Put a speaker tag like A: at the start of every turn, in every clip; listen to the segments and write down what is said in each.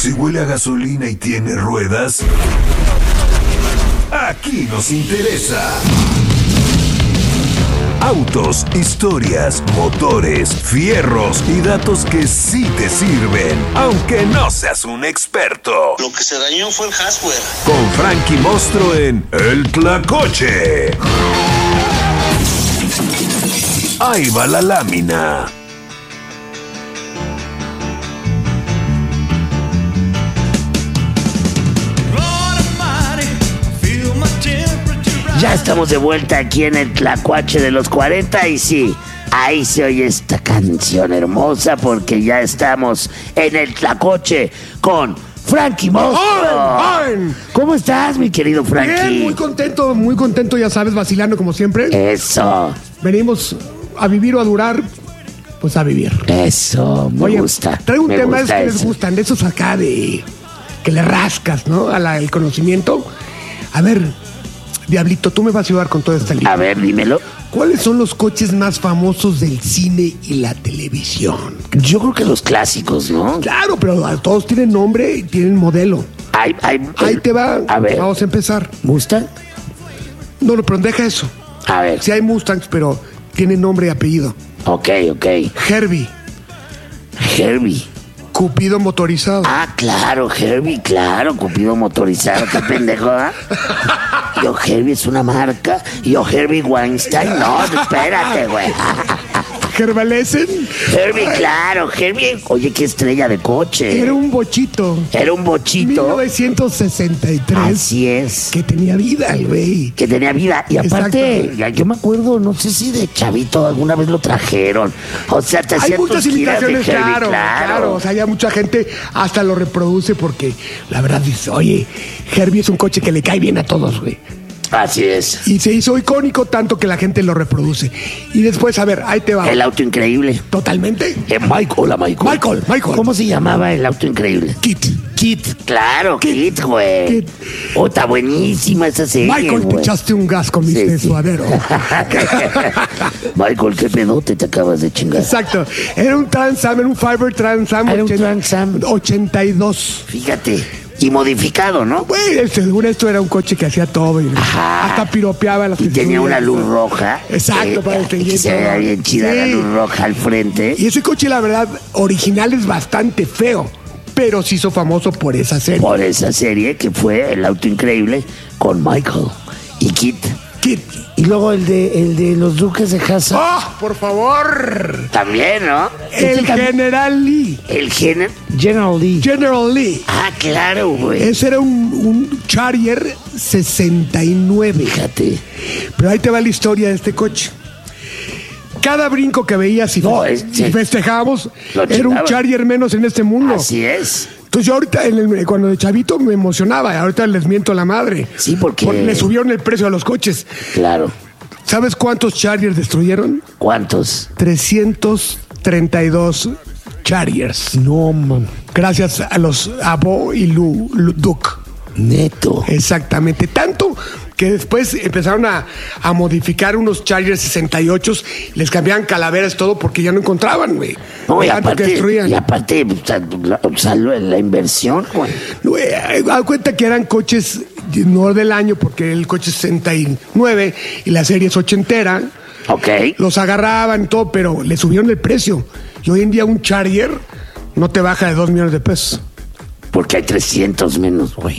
A: Si huele a gasolina y tiene ruedas, aquí nos interesa. Autos, historias, motores, fierros y datos que sí te sirven, aunque no seas un experto.
B: Lo que se dañó fue el hardware.
A: Con Frankie Monstruo en El Tlacoche. Ahí va la lámina.
C: Ya estamos de vuelta aquí en el Tlacuache de los 40 y sí, ahí se oye esta canción hermosa porque ya estamos en el Tlacoche con Frankie Monstruo. ¿Cómo estás, mi querido Frankie?
D: Bien, muy contento, ya sabes, vacilando como siempre.
C: Eso.
D: Venimos a vivir o a durar, pues a vivir.
C: Eso, me gusta.
D: Traigo un
C: me
D: tema
C: gusta
D: que les gustan, de esos acá de que le rascas, ¿no? El conocimiento. A ver, Diablito, tú me vas a ayudar con toda esta lista.
C: A ver, dímelo.
D: ¿Cuáles son los coches más famosos del cine y la televisión?
C: Yo creo que los clásicos, ¿no?
D: Claro, pero todos tienen nombre y tienen modelo. Ahí te va.
C: A ver.
D: Vamos a empezar.
C: ¿Mustang?
D: No, pero deja eso.
C: A ver.
D: Sí hay Mustangs, pero tienen nombre y apellido.
C: Ok.
D: Herbie. Cupido motorizado.
C: Ah, claro, Herbie, claro, Cupido motorizado, qué pendejo, ¿eh? Yo, Herbie es una marca. Yo, Herbie Weinstein, no, espérate, güey.
D: Herbalesen.
C: Herbie, claro, Herbie. Oye, qué estrella de coche.
D: Era un bochito. 1963.
C: Así es.
D: Que tenía vida, el güey.
C: Que tenía vida. Y aparte, yo me acuerdo, no sé si de chavito alguna vez lo trajeron. O sea, te hacían tus giras de Herbie,
D: claro. O sea, ya mucha gente hasta lo reproduce porque la verdad dice, oye, Herbie es un coche que le cae bien a todos, güey.
C: Así es.
D: Y se hizo icónico tanto que la gente lo reproduce. Y después, a ver, ahí te va.
C: El auto increíble.
D: ¿Totalmente?
C: Michael. ¿Cómo se llamaba el auto increíble?
D: Kit,
C: claro, Kit, güey.
D: Kit.
C: Oh, está buenísima esa serie,
D: Michael,
C: güey.
D: te echaste un gas con mi suadero.
C: Michael, qué pedote te acabas de chingar.
D: Exacto. Era un Trans Am, era un Fiber Trans Am.
C: Era un Trans Am.
D: 82.
C: Fíjate. Y modificado, ¿no?
D: Güey, según esto era un coche que hacía todo. Y hasta piropeaba las
C: y tenía una luz roja.
D: Exacto, para el
C: que se veía bien chida la luz roja al frente.
D: Y ese coche, la verdad, original es bastante feo. Pero se hizo famoso por esa serie.
C: Por esa serie que fue El Auto Increíble con Michael y Kit.
E: Y luego el de los Duques de Hazzard.
D: ¡Oh, por favor!
C: También, ¿no?
D: El General Lee.
E: General Lee.
C: Ah, claro, güey.
D: Ese era un Charger 69.
C: Fíjate.
D: Pero ahí te va la historia de este coche. Cada brinco que veías y festejábamos era un Charger menos en este mundo.
C: Así es.
D: Entonces yo ahorita, cuando de chavito me emocionaba, ahorita les miento la madre.
C: Sí, porque
D: le subieron el precio a los coches.
C: Claro.
D: ¿Sabes cuántos Chargers destruyeron?
C: ¿Cuántos?
D: 332 Chargers.
E: No, man.
D: Gracias a Bo y Duke.
C: Neto.
D: Exactamente. Tanto que después empezaron a modificar unos Chargers 68, les cambiaban calaveras todo porque ya no encontraban, güey.
C: No, y aparte, la inversión, güey.
D: Da cuenta que eran coches no del año porque el coche es 69 y la serie es ochentera.
C: Ok.
D: Los agarraban y todo, pero le subieron el precio. Y hoy en día un Charger no te baja de $2 millones.
C: Porque hay 300 menos, güey.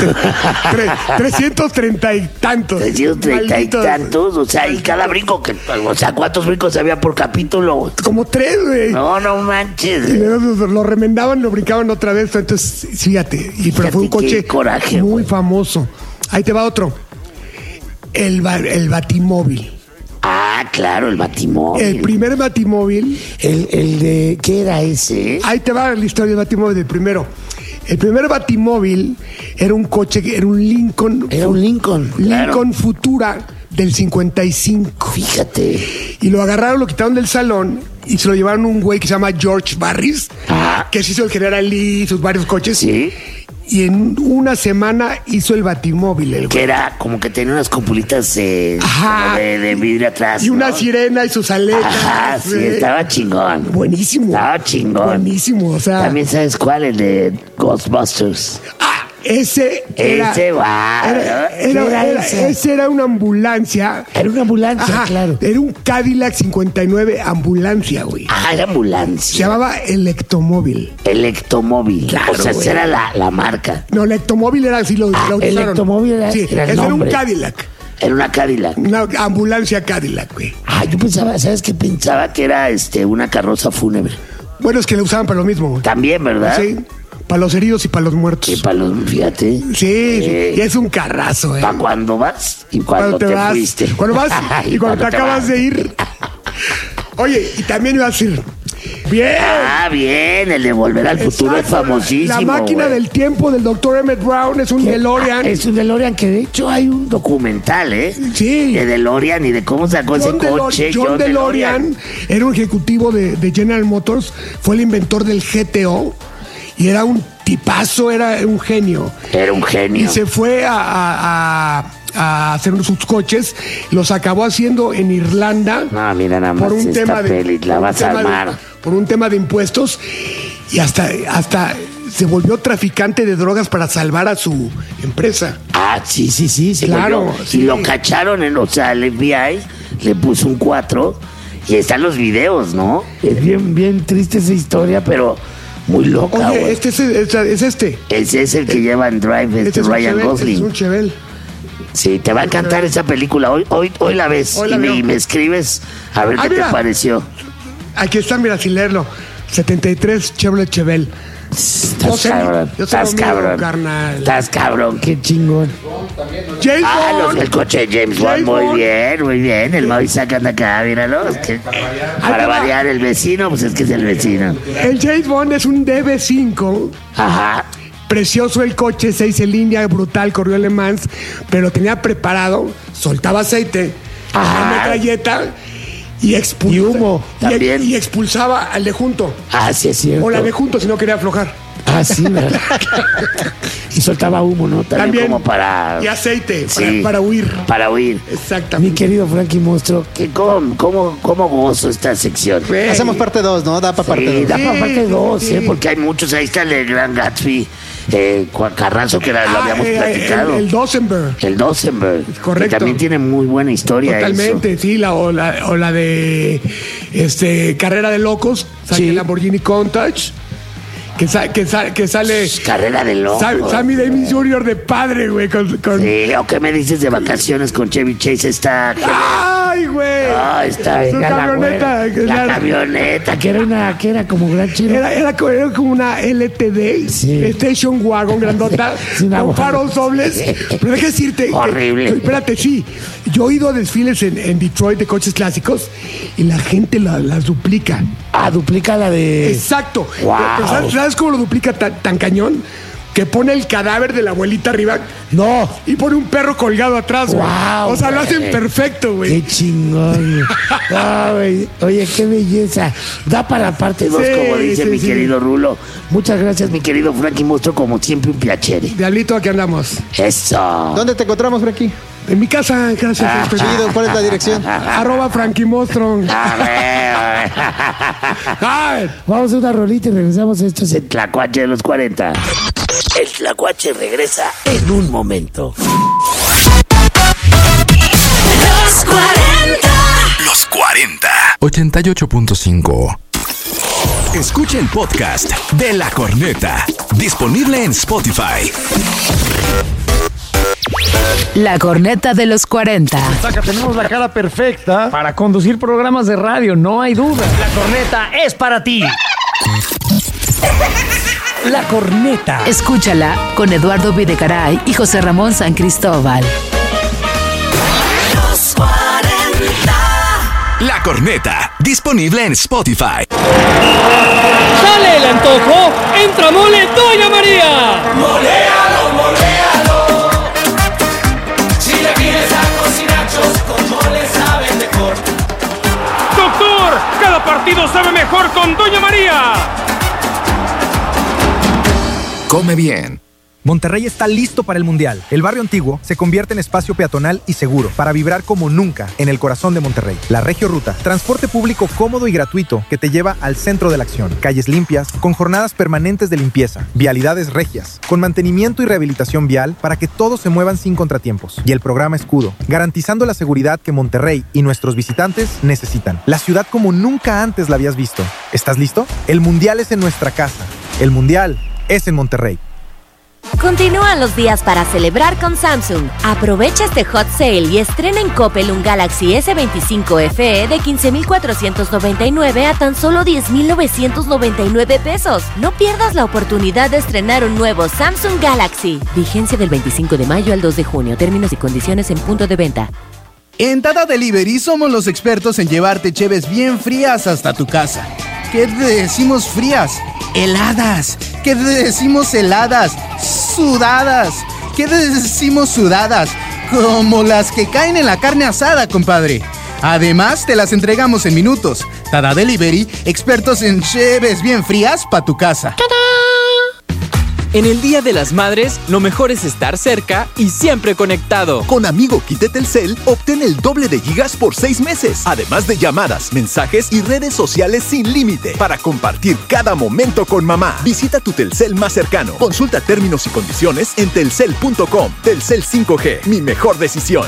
D: 330 y tantos.
C: 330 y tantos, o sea, y cada brinco ¿cuántos brincos había por capítulo?
D: Como 3, güey.
C: No manches.
D: Lo remendaban, lo brincaban otra vez, entonces, fíjate. Pero fue un coche muy famoso. Ahí te va otro. El Batimóvil.
C: Ah, claro, el Batimóvil.
D: El primer Batimóvil.
E: El de... ¿Qué era ese?
D: Ahí te va la historia del Batimóvil, el primero. El primer Batimóvil era un coche, era un Lincoln.
E: Era un Lincoln.
D: Lincoln Futura del 55.
C: Fíjate.
D: Y lo agarraron, lo quitaron del salón y se lo llevaron a un güey que se llama George Barris, que se hizo el General Lee, sus varios coches.
C: Sí.
D: y en una semana hizo el Batimóvil. El
C: que era como que tenía unas copulitas de vidrio atrás.
D: Y una sirena y sus aletas.
C: Ajá, sí, estaba chingón.
D: Buenísimo.
C: Estaba chingón.
D: Buenísimo, o sea.
C: También sabes cuál, el de Ghostbusters.
D: Ese era una ambulancia.
E: Era una ambulancia, claro.
D: Era un Cadillac 59 ambulancia, güey.
C: Era ambulancia.
D: Se llamaba Electomóvil.
C: Electomóvil.
D: Claro,
C: o sea, esa era la marca.
D: No, Electomóvil era así, lo usaron.
E: Electomóvil era,
D: sí,
E: era el
D: ese
E: nombre.
D: era un Cadillac.
C: Era una Cadillac.
D: Una ambulancia Cadillac, güey.
C: Yo pensaba, ¿sabes qué? Pensaba que era una carroza fúnebre.
D: Bueno, es que la usaban para lo mismo, güey.
C: También, ¿verdad?
D: Sí. Para los heridos y para los muertos.
C: Y para los, fíjate.
D: Sí, y es un carrazo,
C: Para cuando vas y cuando te
D: vas,
C: fuiste.
D: Cuando vas y cuando te acabas de ir. Oye, y también iba a decir, bien.
C: Bien, el de Volver al Futuro es famosísimo.
D: La máquina del tiempo del Dr. Emmett Brown es un DeLorean.
E: Es un DeLorean que de hecho hay un
C: documental, ¿eh?
D: Sí.
C: De DeLorean y de cómo sacó ese coche.
D: John DeLorean era un ejecutivo de General Motors, fue el inventor del GTO y era un tipazo, era un genio.
C: Era un genio.
D: Y se fue a hacer sus coches, los acabó haciendo en Irlanda.
C: No, mira nada más
D: por un tema
C: peli, la vas a armar.
D: Por un tema de impuestos y hasta se volvió traficante de drogas para salvar a su empresa.
C: Sí,
D: claro.
C: Sí. Y lo cacharon, el FBI le puso un 4 y están los videos, ¿no?
E: Es bien triste esa historia, pero muy loca.
D: Oye,
E: güey.
D: es este.
C: Ese es el que lleva en Drive,
D: Este es
C: Ryan Gosling.
D: Es un Chevelle.
C: Sí, te va a encantar esa película. Hoy la ves y me escribes a ver qué te pareció.
D: Aquí está, mira, sin leerlo. 73 Chevrolet Chevelle.
C: Estás cabrón.
D: Carnal.
C: Estás cabrón.
E: Qué chingón.
D: James Bond.
C: El coche de James Bond. Muy bien. El Moy sacando acá, míralo. Para variar el vecino, pues es que es el vecino.
D: El James Bond es un DB5.
C: Ajá.
D: Precioso el coche, 6 en línea, brutal, corrió Le Mans, pero tenía preparado, soltaba aceite, una metralleta y
E: humo
C: también.
D: Y expulsaba al de junto.
C: Sí, es cierto.
D: O la de junto si no quería aflojar.
E: Sí, ¿verdad? Y soltaba humo, ¿no?
C: También como para...
D: Y aceite, para huir.
C: Para huir.
D: Exactamente.
E: Mi querido Frankie Monstruo.
C: ¿Cómo gozo esta sección?
F: Hacemos parte 2, ¿no? Da para parte 2.
C: Da para parte 2, porque hay muchos. Ahí está el Gran Gatsby, Carranzo, que lo habíamos platicado.
D: El Dosenberg.
C: El Dosenberg.
D: Correcto.
C: Que también tiene muy buena historia.
D: Totalmente,
C: eso.
D: sí. O la de Carrera de Locos, el Lamborghini Countach. Que sale.
C: Carrera de Locos.
D: Sammy Davis Jr. de padre, güey.
C: Sí, ¿o qué me dices de vacaciones con Chevy Chase?
D: ¡Ay, güey!
C: Está
D: su camioneta.
C: La camioneta.
E: Que era como gran chino.
D: Era como una LTD, Station Wagon grandota, con faros dobles. Pero déjame decirte.
C: Horrible.
D: Espérate, sí. Yo he ido a desfiles en Detroit de coches clásicos y la gente las duplica.
E: Duplica la de...
D: Exacto.
C: Wow.
D: Pero ¿sabes cómo lo duplica tan cañón? Que pone el cadáver de la abuelita arriba.
E: No.
D: Y pone un perro colgado atrás, güey.
E: Wow,
D: o sea, lo hacen perfecto, güey.
E: Qué chingón. Güey. Oye, qué belleza. Da para parte 2,
C: como dice mi querido Rulo. Muchas gracias, mi querido Frankie Monstruo. Como siempre, un piacere.
D: Diablito, aquí andamos.
C: Eso.
F: ¿Dónde te encontramos, Frankie?
D: En mi casa, gracias.
F: Chido, ¿cuál es la dirección?
D: @Frankie Monstruo.
E: Vamos a una rolita y regresamos a esto.
C: El Tlacuache de los 40. El Tlacuache regresa en un momento.
G: Los 40.
A: Los 40. 88.5. Escucha el podcast de La Corneta. Disponible en Spotify.
G: La Corneta de los 40.
H: Tenemos la cara perfecta para conducir programas de radio, no hay duda. La Corneta es para ti. La Corneta.
G: Escúchala con Eduardo Videgaray y José Ramón San Cristóbal. Los 40.
A: La Corneta. Disponible en Spotify.
I: ¡Sale el antojo! ¡Entra Mole Doña María!
J: ¡Moléalo, moléalo! Si le pides tacos y nachos, con mole sabe mejor.
I: ¡Doctor! ¡Cada partido sabe mejor con Doña María!
A: Come bien.
K: Monterrey está listo para el Mundial. El barrio antiguo se convierte en espacio peatonal y seguro para vibrar como nunca en el corazón de Monterrey. La Regio Ruta, transporte público cómodo y gratuito que te lleva al centro de la acción. Calles limpias, con jornadas permanentes de limpieza. Vialidades regias, con mantenimiento y rehabilitación vial para que todos se muevan sin contratiempos. Y el programa Escudo, garantizando la seguridad que Monterrey y nuestros visitantes necesitan. La ciudad como nunca antes la habías visto. ¿Estás listo? El Mundial es en nuestra casa. El Mundial es en Monterrey.
L: Continúan los días para celebrar con Samsung. Aprovecha este hot sale y estrena en Coppel un Galaxy S25 FE de 15,499 a tan solo 10,999 pesos. No pierdas la oportunidad de estrenar un nuevo Samsung Galaxy. Vigencia del 25 de mayo al 2 de junio. Términos y condiciones en punto de venta.
M: En Tata Delivery somos los expertos en llevarte cheves bien frías hasta tu casa. ¿Qué decimos frías? Heladas. ¿Qué decimos heladas? Sudadas. ¿Qué decimos sudadas? Como las que caen en la carne asada, compadre. Además, te las entregamos en minutos. Tata Delivery, expertos en cheves bien frías para tu casa. ¡Tada!
N: En el Día de las Madres, lo mejor es estar cerca y siempre conectado.
O: Con Amigo Kit de Telcel, obtén el doble de gigas por 6 meses. Además de llamadas, mensajes y redes sociales sin límite. Para compartir cada momento con mamá. Visita tu Telcel más cercano. Consulta términos y condiciones en telcel.com. Telcel 5G, mi mejor decisión.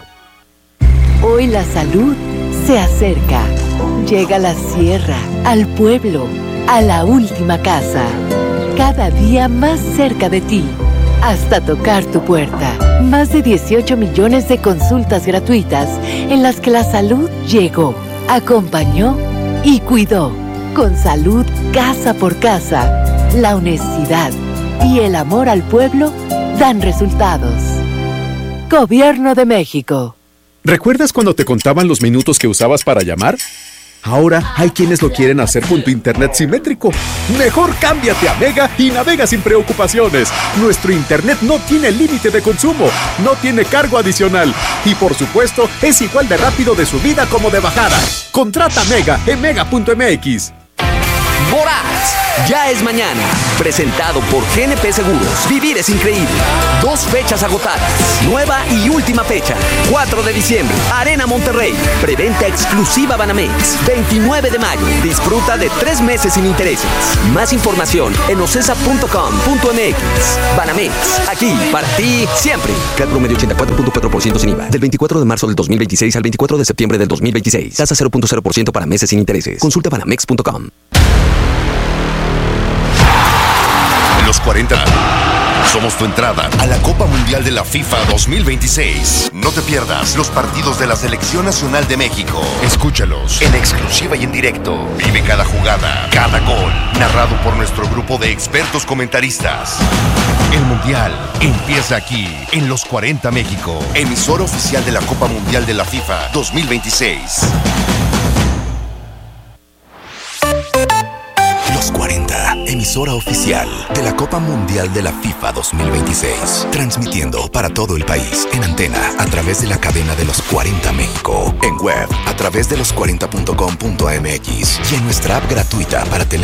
P: Hoy la salud se acerca. Llega a la sierra, al pueblo, a la última casa. Cada día más cerca de ti, hasta tocar tu puerta. Más de 18 millones de consultas gratuitas en las que la salud llegó, acompañó y cuidó. Con salud casa por casa, la honestidad y el amor al pueblo dan resultados. Gobierno de México.
Q: ¿Recuerdas cuando te contaban los minutos que usabas para llamar? Ahora hay quienes lo quieren hacer con tu internet simétrico. Mejor cámbiate a Mega y navega sin preocupaciones. Nuestro internet no tiene límite de consumo, no tiene cargo adicional y por supuesto es igual de rápido de subida como de bajada. Contrata Mega en mega.mx.
R: Borat, ya es mañana. Presentado por GNP Seguros. Vivir es increíble. 2 fechas agotadas. Nueva y última fecha. 4 de diciembre. Arena Monterrey. Preventa exclusiva Banamex. 29 de mayo. Disfruta de 3 meses sin intereses. Más información en ocesa.com.mx. Banamex. Aquí, para ti, siempre. CAT promedio 84.4% sin IVA. Del 24 de marzo del 2026 al 24 de septiembre del 2026. Tasa 0.0% para meses sin intereses. Consulta banamex.com.
S: Los 40. Somos tu entrada a la Copa Mundial de la FIFA 2026. No te pierdas los partidos de la Selección Nacional de México. Escúchalos en exclusiva y en directo. Vive cada jugada, cada gol, narrado por nuestro grupo de expertos comentaristas. El Mundial empieza aquí, en Los 40 México, emisora oficial de la Copa Mundial de la FIFA 2026. Los 40, emisora oficial de la Copa Mundial de la FIFA 2026. Transmitiendo para todo el país en antena a través de la cadena de Los 40 México. En web a través de los40.com.mx y en nuestra app gratuita para teléfono